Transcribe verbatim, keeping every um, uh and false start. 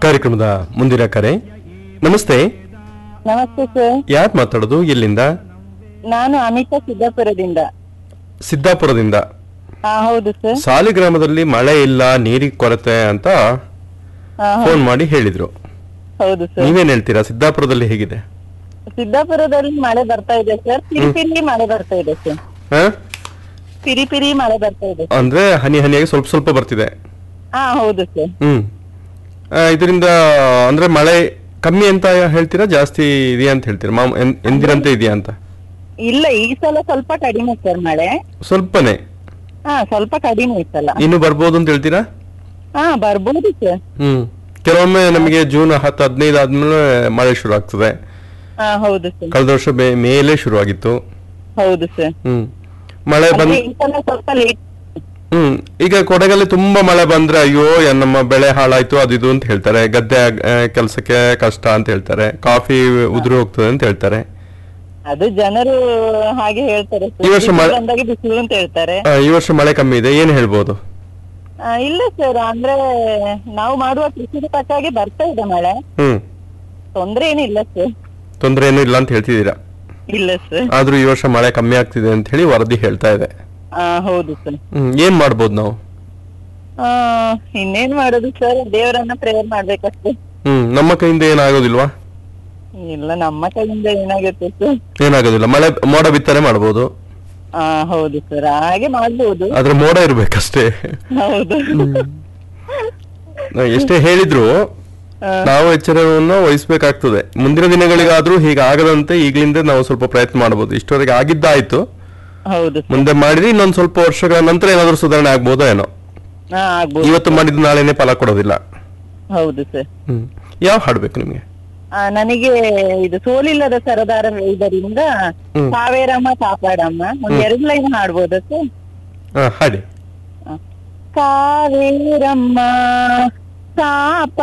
ಕಾರ್ಯಕ್ರಮದ ಮುಂದಿನ ಕರೆ. ನಮಸ್ತೆ. ನಮಸ್ತೆ ಸರ್. ಯಾರು ಮಾತಾಡೋದು, ಎಲ್ಲಿಂದ? ನಾನು ಅಮಿತಾ ಸಿದ್ದಾಪುರದಿಂದ. ಸಿದ್ದಾಪುರದಿಂದ. ಹಾ ಹೌದು ಸರ್. ಸಾಲಿಗ್ರಾಮದಲ್ಲಿ ಮಳೆ ಇಲ್ಲ, ನೀರಿಗೆ ಕೊರತೆ ಅಂತ ಹಾ, ಹೌದು. ಫೋನ್ ಮಾಡಿ ಹೇಳಿದ್ರು. ಹೌದು ಸರ್. ನೀವೇನ್ ಹೇಳ್ತೀರಾ? ಸಿದ್ದಾಪುರದಲ್ಲಿ ಹೇಗಿದೆ? ಸಿದ್ದಾಪುರದಲ್ಲಿ ಮಳೆ ಬರ್ತಾ ಇದೆ ಸರ್. ಪಿರಿ ಪಿರಿ ಮಳೆ ಬರ್ತಾ ಇದೆ ಸರ್. ಹ? ಪಿರಿ ಪಿರಿ ಮಳೆ ಬರ್ತಾ ಇದೆ. ಅಂದ್ರೆ ಹನಿ ಹನಿಯಾಗಿ ಸ್ವಲ್ಪ ಸ್ವಲ್ಪ ಬರ್ತಿದೆ. ಹಾ ಹೌದು ಸರ್. ಹ್ಮ್ ಆ, ಇದರಿಂದ ಅಂದ್ರೆ ಮಳೆ ಕಮ್ಮಿ ಅಂತ ಹೇಳ್ತೀರಾ, ಜಾಸ್ತಿ ಇದೆಯಾ ಅಂತ ಹೇಳ್ತೀರಾ? ಮಾಮ್ ಎನ್- ಎಂದಿನಂತೆ ಇದೆಯಾ ಅಂತ? ಇಲ್ಲ, ಈ ಸಲ ಸ್ವಲ್ಪ ಕಡಿಮೆ ಸರ್ ಮಳೆ. ಸ್ವಲ್ಪನೇ. ಹಾ ಸ್ವಲ್ಪ ಕಡಿಮೆ ಈ ಸಲ. ಇನ್ನು ಬರ್ಬೋದು ಅಂತ ಹೇಳ್ತೀರಾ? ಹಾ ಬರ್ಬೋದು ಸರ್. ಹ್ಮ್ ಕೆಲವೊಮ್ಮೆ ನಮಗೆ ಜೂನ್ ಹತ್ತು ಹದಿನೈದು ಆದ್ಮೇಲೆ ಮಳೆ ಶುರು ಆಗ್ತದೆ. ಹಾ ಹೌದು ಸರ್. ಕಳೆದ ವರ್ಷ ಮೇ- ಮೇಲೇ ಶುರು ಆಗಿತ್ತು. ಹೌದು ಸರ್. ಹ್ಮ್ ಮಳೆ ಬಂದ್ ಈ ಸಲ ಸ್ವಲ್ಪ ಲೇಟ್. ಹ್ಮ್ ಈಗ ಕೊಡಗಲ್ಲಿ ತುಂಬಾ ಮಳೆ ಬಂದ್ರೆ ಅಯ್ಯೋ ಏನ್ ನಮ್ಮ ಬೆಳೆ ಹಾಳಾಯ್ತು ಅದು ಇದು ಅಂತ ಹೇಳ್ತಾರೆ. ಗದ್ದೆ ಕೆಲಸಕ್ಕೆ ಕಷ್ಟ ಅಂತ ಹೇಳ್ತಾರೆ. ಕಾಫಿ ಉದುರು ಹೋಗ್ತದೆ ಅಂತ ಹೇಳ್ತಾರೆ. ಅದು ಜನರು ಹಾಗೆ ಹೇಳ್ತಾರೆ ಸರ್. ಈ ವರ್ಷ ಮಳೆ- ಬಿಸಿಲು ಬಂದಾಗ ಬಿಸಿಲು ಅಂತ ಹೇಳ್ತಾರೆ. ಆ, ಈ ವರ್ಷ ಮಳೆ ಕಮ್ಮಿ ಇದೆ, ಏನ್ ಹೇಳ್ಬೋದು? ಆ, ಇಲ್ಲ ಸರ್, ಅಂದ್ರೆ ನಾವು ಮಾಡುವ ಕೃಷಿಗೆ ತಕ್ಕ ಹಾಗೆ ಬರ್ತಾ ಇದೆ ಮಳೆ. ಹ್ಮ್ ತೊಂದ್ರೆ ಏನಿಲ್ಲ ಸರ್. ತೊಂದ್ರೆ ಏನು ಇಲ್ಲ ಅಂತ ಹೇಳ್ತಿದ್ದೀರಾ. ಇಲ್ಲ ಸರ್. ಆದ್ರೂ ಈ ವರ್ಷ ಮಳೆ ಕಮ್ಮಿ ಆಗ್ತಿದೆ ಅಂತ ಹೇಳಿ ವರದಿ ಹೇಳ್ತಾ ಇದೆ. ಆ ಹೌದು ಸರ್. ಹ್ಮ್ ಏನ್ ಮಾಡ್ಬೋದು ನಾವು? ಆ ಇನ್ನೇನ್ ಮಾಡೋದು ಸರ್, ದೇವರನ್ನ ಪ್ರೇಯರ್ ಮಾಡ್ಬೇಕಷ್ಟೇ. ಹ್ಮ್ ನಮ್ಮ ಕೈಯಿಂದ ಏನಾಗೋದಿಲ್ವಾ? ಇಲ್ಲ, ನಮ್ಮ ಕೈಯಿಂದ ಏನಾಗುತ್ತೆ ಸರ್. ಏನಾಗೋದಿಲ್ಲ. ಮಳೆ ಮೋಡ ಬಿತ್ತನೆ ಮಾಡ್ಬೋದು. ಆ ಹೌದು ಸರ್, ಹಾಗೆ ಮಾಡ್ಬೋದು. ಆದ್ರೆ ಮೋಡ ಇರ್ಬೇಕಷ್ಟೇ. ಹೌದು. ನಾವ್ ಎಷ್ಟೇ ಹೇಳಿದ್ರು ಆ, ನಾವು ಎಚ್ಚರವನ್ನು ವಹಿಸ್ಬೇಕಾಗ್ತದೆ. ಮುಂದಿನ ದಿನಗಳಿಗಾದ್ರೂ ಹೀಗಾಗದಂತೆ ಈಗಲಿಂದ ನಾವು ಸ್ವಲ್ಪ ಪ್ರಯತ್ನ ಮಾಡಬಹುದು. ಇಷ್ಟವರೆಗೆ ಆಗಿದ್ದಾಯ್ತು, ಹೌದು ಸರ್. ಮುಂದೆ ಮಾಡಿದ್ರೆ ಇನ್ನೊಂದ್ ಸ್ವಲ್ಪ ವರ್ಷಗಳ ನಂತರ ಏನಾದ್ರೂ ಸುಧಾರಣೆ ಆಗ್ಬೋದೋ ಏನೋ. ಹಾ ಆಗ್ಬೋದು. ಇವತ್ತು ಮಾಡಿದ ನಾಳೆನೆ ಫಲ ಕೊಡೋದಿಲ್ಲ. ಹೌದು ಸರ್. ಹ್ಮ್ ಯಾವ ಹಾಡ್ಬೇಕು ನಿಮ್ಗೆ? ಆ, ನನಗೆ ಇದು ಸೋಲಿಲ್ಲದ ಸರದಾರ ಇದರಿಂದ ಹ್ಮ್. ಕಾವೇರಮ್ಮ ಕಾಪಾಡಮ್ಮ ಒಂದ್ ಎರಡು ಲೈನ್ ಹಾಡ್ಬೋದಾ ಸರ್? ಹಾ ಹಾಡಿ. ಕಾವೇರಮ್ಮ ಕಾಪ